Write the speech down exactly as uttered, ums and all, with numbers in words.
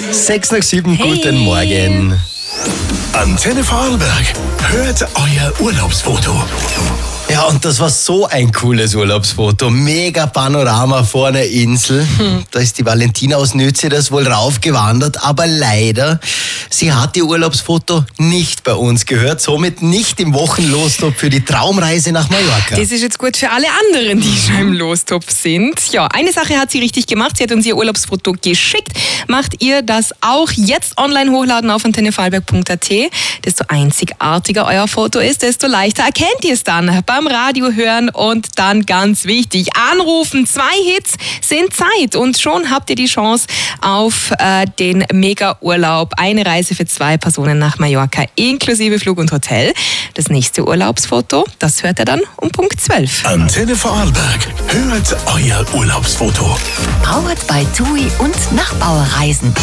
Sechs nach sieben, Hey. Guten Morgen. Antenne Vorarlberg, hört euer Urlaubsfoto. Ja, und das war so ein cooles Urlaubsfoto. Mega Panorama vor einer Insel. Da ist die Valentina aus Nütze das wohl raufgewandert, aber leider, sie hat ihr Urlaubsfoto nicht bei uns gehört, somit nicht im Wochenlostop für die Traumreise nach Mallorca. Das ist jetzt gut für alle anderen, die schon im Lostopf sind. Ja, eine Sache hat sie richtig gemacht. Sie hat uns ihr Urlaubsfoto geschickt. Macht ihr das auch jetzt online hochladen auf antenne vorarlberg punkt a t. Desto einzigartiger euer Foto ist, desto leichter erkennt ihr es dann beim Radio hören. Und dann ganz wichtig, anrufen. Zwei Hits sind Zeit und schon habt ihr die Chance auf äh, den Mega-Urlaub. Eine Reise für zwei Personen nach Mallorca inklusive Flug und Hotel. Das nächste Urlaubsfoto, das hört ihr dann um Punkt zwölf. Antenne Vorarlberg, hört euer Urlaubsfoto. Powered by TUI und Nachbauerreisen.